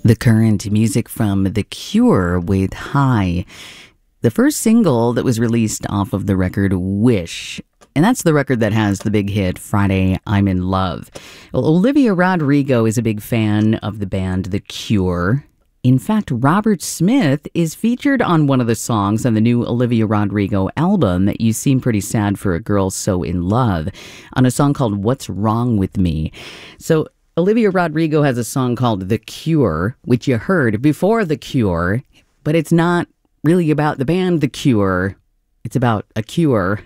The Current, music from The Cure with High, the first single that was released off of the record Wish. And that's the record that has the big hit, Friday, I'm in Love. Well, Olivia Rodrigo is a big fan of the band The Cure. In fact, Robert Smith is featured on one of the songs on the new Olivia Rodrigo album, You Seem Pretty Sad for a Girl So in Love, on a song called What's Wrong With Me. So Olivia Rodrigo has a song called The Cure, which you heard before The Cure, but it's not really about the band The Cure. It's about a cure.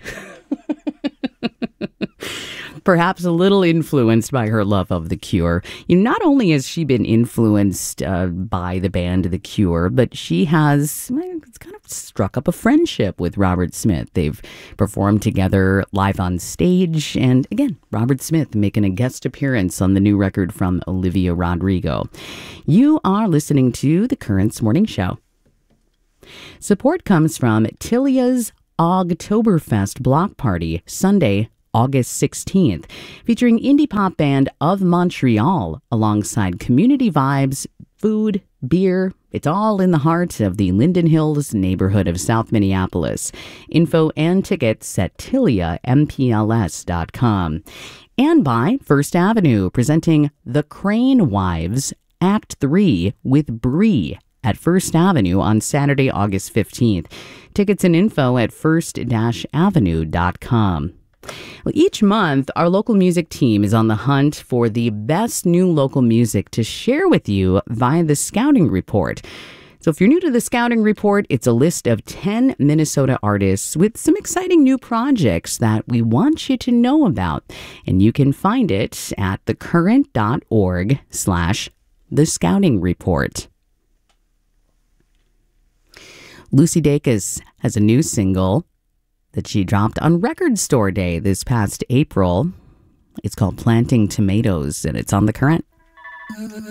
Perhaps a little influenced by her love of The Cure. Not only has she been influenced by the band The Cure, but she has kind of struck up a friendship with Robert Smith. They've performed together live on stage, and again, Robert Smith making a guest appearance on the new record from Olivia Rodrigo. You are listening to The Currents Morning Show. Support comes from Tilia's Ogtoberfest Block Party, Sunday, August 16th, featuring indie pop band Of Montreal alongside community vibes, food, beer. It's all in the heart of the Linden Hills neighborhood of South Minneapolis. Info and tickets at tiliampls.com. And by First Avenue, presenting The Crane Wives, Act 3 with Brie at First Avenue on Saturday, August 15th. Tickets and info at first-avenue.com. Well, each month, our local music team is on the hunt for the best new local music to share with you via the Scouting Report. So if you're new to the Scouting Report, it's a list of 10 Minnesota artists with some exciting new projects that we want you to know about. And you can find it at thecurrent.org/The Scouting Report. Lucy Dacus has a new single that she dropped on Record Store Day this past April. It's called Planting Tomatoes, and it's on The Current.